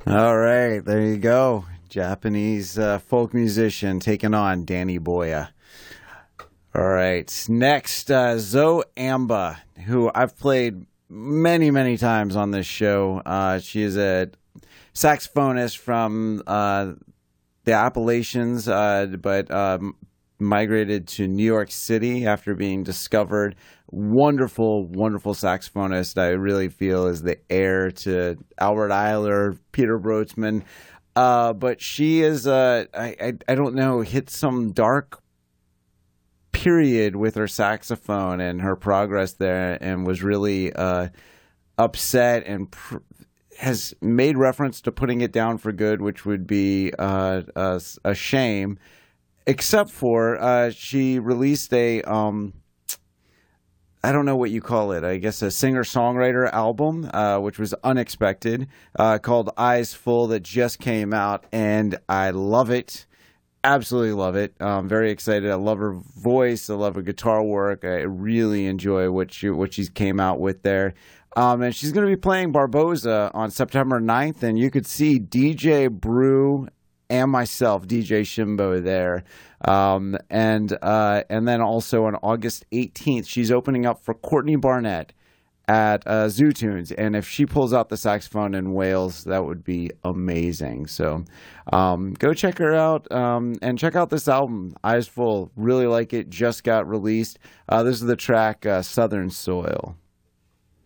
All right, there you go. Japanese folk musician taking on Danny Boya. All right, next, Zoe Amba, who I've played many, many times on this show. She is a saxophonist from the Appalachians, but migrated to New York City after being discovered. Wonderful, wonderful saxophonist. I really feel is the heir to Albert Ayler, Peter Brotzman. But she is, I don't know, hit some dark period with her saxophone and her progress there, and was really upset and has made reference to putting it down for good, which would be a shame. Except for she released a I don't know what you call it. I guess a singer-songwriter album, which was unexpected, called Eyes Full, that just came out, and I love it. Absolutely love it. I'm very excited. I love her voice. I love her guitar work. I really enjoy what she's came out with there. And she's going to be playing Barboza on September 9th, and you could see DJ Brew and myself, DJ Shimbo, there. And then also on August 18th, she's opening up for Courtney Barnett at Zoo Tunes. And if she pulls out the saxophone in Wales, that would be amazing. So go check her out and check out this album, Eyes Full. Really like it. Just got released. This is the track Southern Soil.